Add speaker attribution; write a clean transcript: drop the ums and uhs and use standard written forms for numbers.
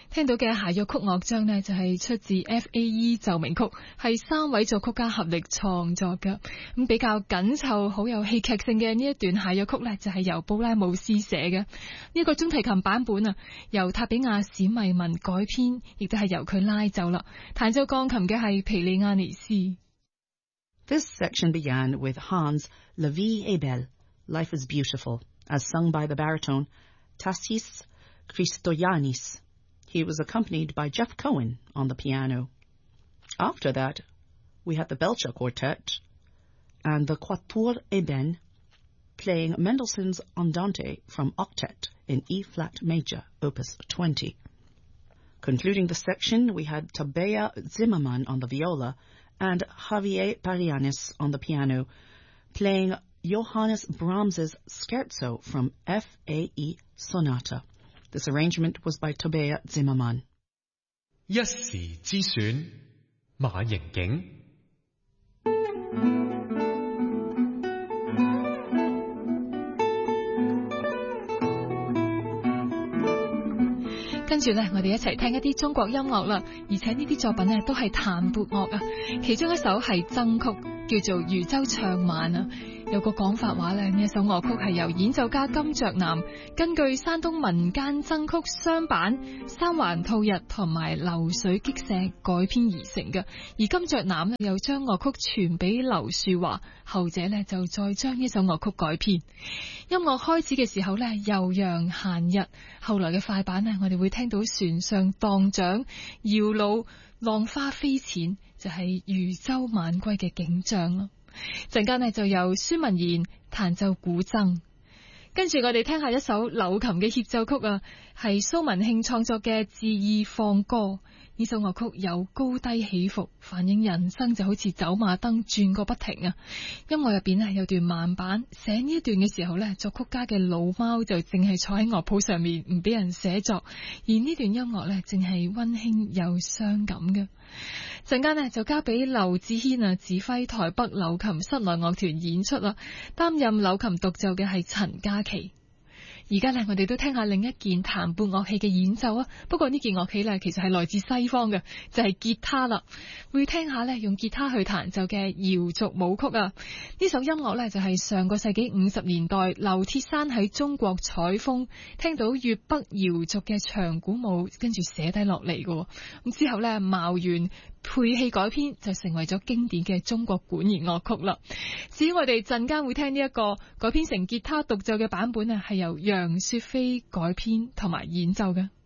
Speaker 1: 聽到嘅諧謔曲樂章呢，就係出自 FAE 奏鳴曲，係3位作曲家合力創作嘅。咁比較緊湊、好有戲劇性嘅呢一段諧謔曲呢，就係由布拉姆斯寫嘅。呢一個中提琴版本啊，由塔比亞史密文改編，亦都係由佢拉奏啦。彈奏鋼琴嘅係皮利亞尼斯。
Speaker 2: This section began with Hans' La vie est belle, Life is beautiful, as sung by the baritone Tassis Christoyanis. He was accompanied by Jeff Cohen on the piano. After that, we had the Belcher Quartet and the Quatuor Eben playing Mendelssohn's Andante from Octet in E-flat major, opus 20. Concluding the section, we had Tabea Zimmermann on the viola and Javier Parianis on the piano, playing Johannes Brahms's Scherzo from FAE Sonata. This arrangement was by Tabea Zimmermann.
Speaker 3: 一時之選，馬盈景。
Speaker 1: 跟住呢，我哋一齊聽一啲中國音樂啦，而且呢啲作品呢都係彈撥樂啊，其中一首係僧曲，叫做《漁舟唱晚》啊。有個講法話呢，呢一首樂曲係由演奏家金雀南根據山東民間僧曲雙板、三環吐日同埋流水擊石改編而成嘅。而金雀南呢又將樂曲傳俾劉樹華，後者呢就再將呢首樂曲改編。音樂開始嘅時候呢，悠揚閒日，後來嘅快板呢，我哋會聽到船上蕩槳、搖橹、浪花飛濺，就係漁舟晚歸嘅景象咯。陣間呢就由孫文賢彈奏古箏，跟住我哋聽下一首柳琴嘅協奏曲啊，係蘇文慶創作嘅《致意放歌》。呢首樂曲有高低起伏，反映人生就好似走馬燈轉個不停啊。音樂入邊呢有段慢板，寫呢一段嘅時候呢，作曲家嘅老貓就淨係坐喺樂譜上面唔俾人寫作，而呢段音樂呢淨係溫馨又傷感嘅。陣間呢就交俾劉志軒指揮台北柳琴室內樂團演出啦，擔任柳琴獨奏嘅係陳嘉琪。而家呢我哋都聽下另一件彈撥樂器嘅演奏啊，不過呢件樂器呢其實係來自西方嘅，就係吉他啦。會聽下呢用吉他去彈奏嘅瑤族舞曲啊。呢首音樂呢就係上個世紀50年代劉鐵山喺中國採風，聽到粵北瑤族嘅長鼓舞，跟住寫低落嚟嘅。咁之後呢茅原配器改編，就成為咗經典嘅中國管弦樂曲啦。至於我哋陣間會聽呢一個改編成吉他獨奏嘅版本啊，係由楊雪飛改編同埋演奏嘅。